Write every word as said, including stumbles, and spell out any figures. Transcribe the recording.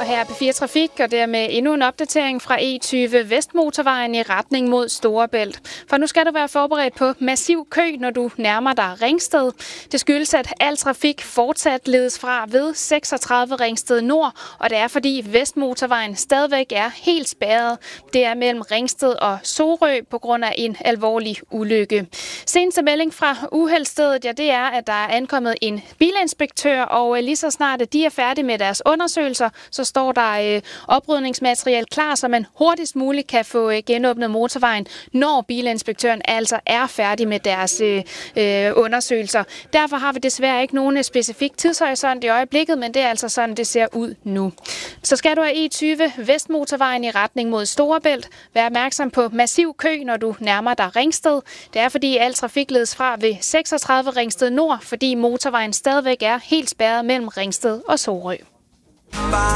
Og her er P fire Trafik, og det er med endnu en opdatering fra E tyve Vestmotorvejen i retning mod Storebælt. For nu skal du være forberedt på massiv kø, når du nærmer dig Ringsted. Det skyldes, at al trafik fortsat ledes fra ved seksogtredive Ringsted Nord, og det er fordi Vestmotorvejen stadigvæk er helt spærret. Det er mellem Ringsted og Sorø på grund af en alvorlig ulykke. Seneste melding fra uheldsstedet, ja, det er, at der er ankommet en bilinspektør, og lige så snart at de er færdige med deres undersøgelser, så står der øh, oprydningsmateriale klar, så man hurtigst muligt kan få øh, genåbnet motorvejen, når bilinspektøren altså er færdig med deres øh, øh, undersøgelser. Derfor har vi desværre ikke nogen specifik tidshorisont i øjeblikket, men det er altså sådan, det ser ud nu. Så skal du have E tyve Vestmotorvejen i retning mod Storebælt. Vær opmærksom på massiv kø, når du nærmer dig Ringsted. Det er fordi al trafik ledes fra ved seksogtredive Ringsted Nord, fordi motorvejen stadigvæk er helt spærret mellem Ringsted og Sorø.